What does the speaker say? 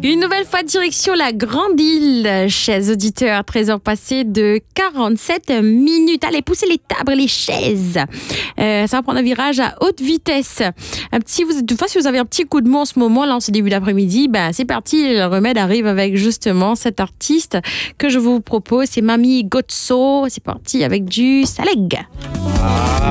Une nouvelle fois, direction la Grande Île, chers auditeurs. 13h passées de 47 minutes. Allez, poussez les tables, les chaises. Ça va prendre un virage à haute vitesse. Toutefois, si vous avez un petit coup de mou en ce moment, là, en ce début d'après-midi, c'est parti. Le remède arrive avec justement cet artiste que je vous propose. C'est Mamie Gotso. C'est parti avec du Saleg.